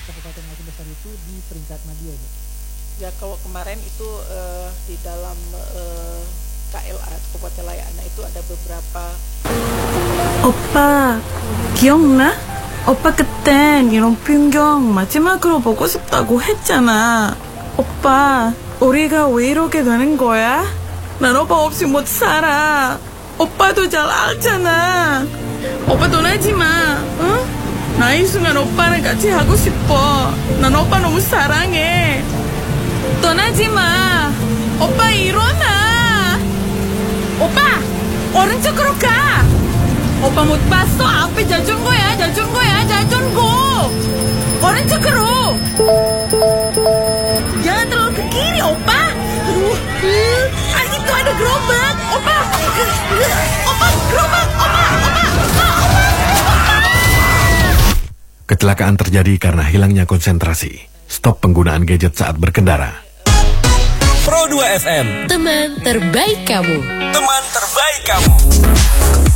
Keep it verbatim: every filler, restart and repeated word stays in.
Kabupaten Aceh Besar itu di peringkat Nadia, Bu? Ya kalau kemarin itu uh, di dalam uh, K L A Kabupaten Layakna itu ada beberapa. 오빠 기억나? 오빠 그땐 이런 풍경 마지막으로 보고 싶다고 했잖아. 오빠 우리가 왜 이렇게 되는 거야? 난 오빠 없이 못 살아. 오빠도 잘 알잖아. 오빠 떠나지 마. 응? 나 이 순간 오빠랑 같이 하고 싶어. 난 오빠 너무 사랑해. 떠나지 마. 오빠 일어나. 오빠 오른쪽으로 가. 오빠 못 봤어? 앞에 자전거야, 자전거야, 자전거. 오른쪽으로. Jangan terlalu ke kiri, opa. Aduh, ah itu ada gerobak, opa. Opa, gerobak, opa, opa, opa, opa. Kecelakaan terjadi karena hilangnya konsentrasi. Stop penggunaan gadget saat berkendara. Pro dua F M, teman terbaik kamu. teman terbaik kamu.